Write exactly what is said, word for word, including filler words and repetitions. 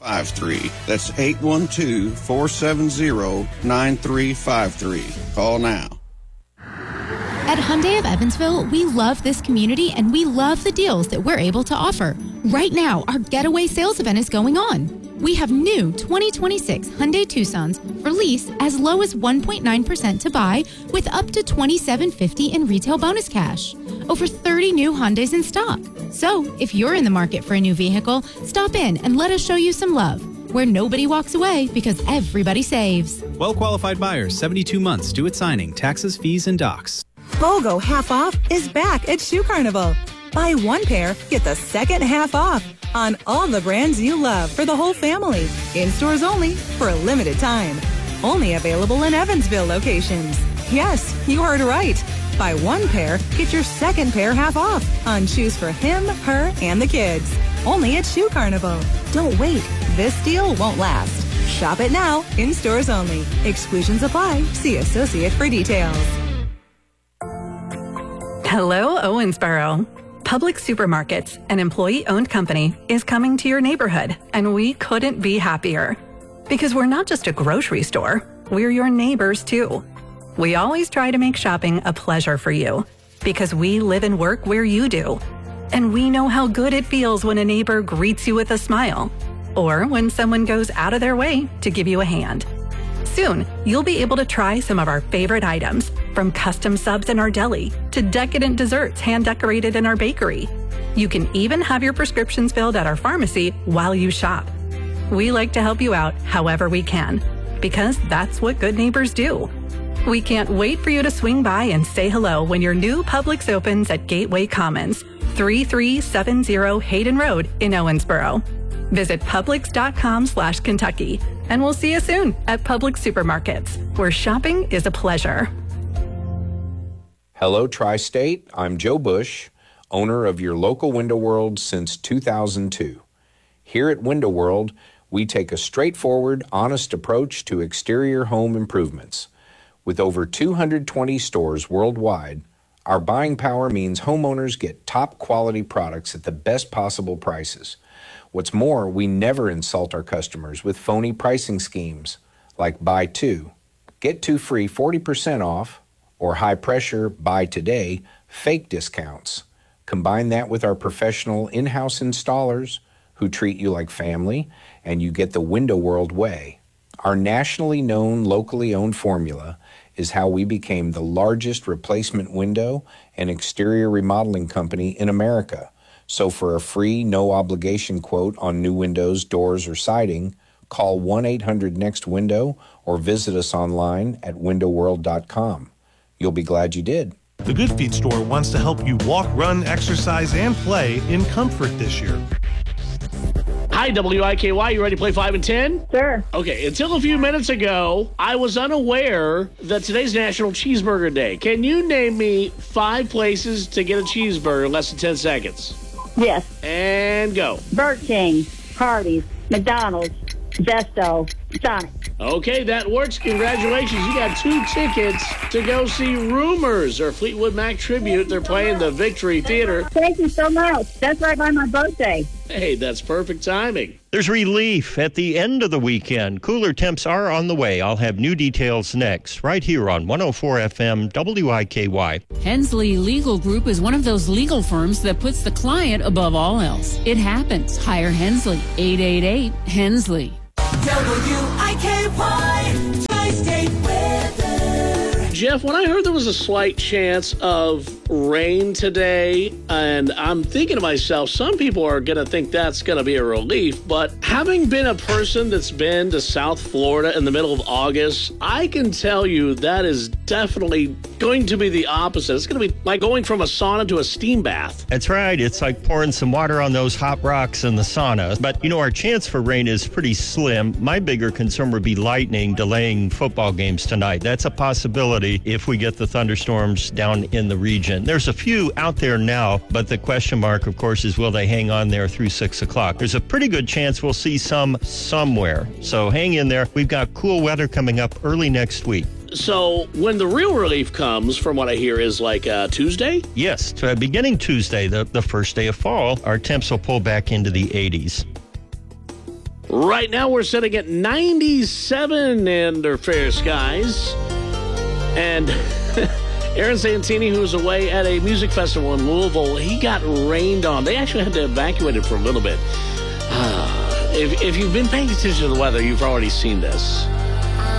five three. That's eight one two, four seven zero, nine three five three. Call now. At Hyundai of Evansville, we love this community and we love the deals that we're able to offer. Right now, our getaway sales event is going on. We have new twenty twenty-six Hyundai Tucsons for lease as low as one point nine percent to buy with up to twenty-seven fifty in retail bonus cash. Over thirty new Hyundais in stock. So, if you're in the market for a new vehicle, stop in and let us show you some love, where nobody walks away because everybody saves. Well-qualified buyers, seventy-two months due at signing, taxes, fees, and docs. BOGO half off is back at Shoe Carnival. Buy one pair, get the second half off on all the brands you love for the whole family. In stores only for a limited time. Only available in Evansville locations. Yes, you heard right. Buy one pair, get your second pair half off on shoes for him, her, and the kids. Only at Shoe Carnival. Don't wait. This deal won't last. Shop it now, in stores only. Exclusions apply. See associate for details. Hello, Owensboro. Public Supermarkets, an employee-owned company, is coming to your neighborhood, and we couldn't be happier. Because we're not just a grocery store, we're your neighbors too. We always try to make shopping a pleasure for you, because we live and work where you do. And we know how good it feels when a neighbor greets you with a smile, or when someone goes out of their way to give you a hand. Soon, you'll be able to try some of our favorite items, from custom subs in our deli to decadent desserts hand-decorated in our bakery. You can even have your prescriptions filled at our pharmacy while you shop. We like to help you out however we can, because that's what good neighbors do. We can't wait for you to swing by and say hello when your new Publix opens at Gateway Commons, thirty-three seventy Hayden Road in Owensboro. Visit Publix.com slash Kentucky, and we'll see you soon at Publix Supermarkets, where shopping is a pleasure. Hello, Tri-State. I'm Joe Bush, owner of your local Window World since two thousand two. Here at Window World, we take a straightforward, honest approach to exterior home improvements. With over two hundred twenty stores worldwide, our buying power means homeowners get top-quality products at the best possible prices. What's more, we never insult our customers with phony pricing schemes like buy two, get two free forty percent off, or high-pressure buy today fake discounts. Combine that with our professional in-house installers who treat you like family, and you get the Window World way. Our nationally known, locally owned formula is how we became the largest replacement window and exterior remodeling company in America. So for a free, no-obligation quote on new windows, doors, or siding, call one eight hundred next window or visit us online at window world dot com. You'll be glad you did. The Good Feet store wants to help you walk, run, exercise, and play in comfort this year. Hi, W I K Y. You ready to play five and ten? Sure. Okay, until a few minutes ago, I was unaware that today's National Cheeseburger Day. Can you name me five places to get a cheeseburger in less than ten seconds? Yes. And go. Burger King, Hardee's, McDonald's, Zesto, Sonic. Okay, that works. Congratulations. You got two tickets to go see Rumors, or Fleetwood Mac tribute. They're playing the Victory Theater. Thank you so much. That's right by my birthday. Hey, that's perfect timing. There's relief at the end of the weekend. Cooler temps are on the way. I'll have new details next, right here on one oh four F M W I K Y. Hensley Legal Group is one of those legal firms that puts the client above all else. It happens. Hire Hensley. eight eight eight Hensley. W I K Y Tri-State Weather. Jeff, when I heard there was a slight chance of rain today, and I'm thinking to myself, some people are going to think that's going to be a relief, but having been a person that's been to South Florida in the middle of August, I can tell you that is definitely going to be the opposite. It's going to be like going from a sauna to a steam bath. That's right. It's like pouring some water on those hot rocks in the sauna. But, you know, our chance for rain is pretty slim. My bigger concern would be lightning delaying football games tonight. That's a possibility if we get the thunderstorms down in the region. There's a few out there now, but the question mark, of course, is will they hang on there through six o'clock? There's a pretty good chance we'll see some somewhere. So hang in there. We've got cool weather coming up early next week. So when the real relief comes, from what I hear, is like uh, Tuesday? Yes, uh, beginning Tuesday, the, the first day of fall, our temps will pull back into the eighties. Right now, we're sitting at ninety-seven under fair skies. And Aaron Santini, who's away at a music festival in Louisville, he got rained on. They actually had to evacuate it for a little bit. Uh, if, if you've been paying attention to the weather, you've already seen this.